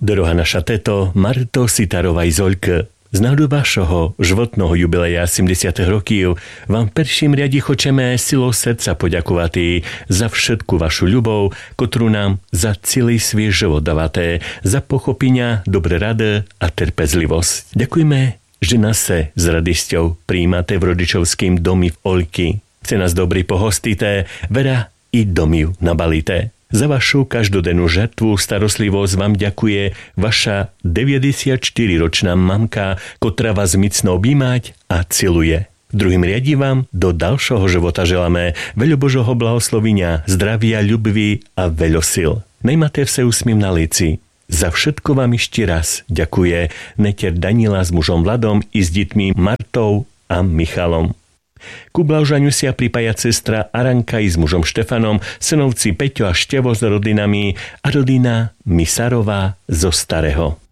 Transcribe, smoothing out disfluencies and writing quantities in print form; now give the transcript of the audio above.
Doroha naša teto Marto Sitarová Izolk, z náhodu vašho životného jubileja 70 rokів vám v perším riadi хочeme silou srdca poďakovať za všetku vašu ľubov, ktorú nám za celý svoj život dávate, za pochopenia, dobré rady a trpezlivosť. Ďakujeme, že nás se s radosťou prijímate v rodičovským domi v Olky. Chce nás dobrý pohostíte, vera i domiv nabalíte. Za vašu každodennú žatvu starostlivosť vám ďakuje vaša 94-ročná mamka, ktorá vás micno objímať a ciluje. V druhým riadi vám do ďalšieho života želáme veľa Božoho blahoslovenia, zdravia, ľubvi a veľa sil. Nejmate vse úsmiev na lici. Za všetko vám ešte raz ďakuje netier Danila s mužom Vladom i s deťmi Martou a Michalom. Ku blahožaniu sa pripája sestra Aranka i s mužom Štefanom, synovci Peťo a Števo s rodinami a rodina Misarová zo Starého.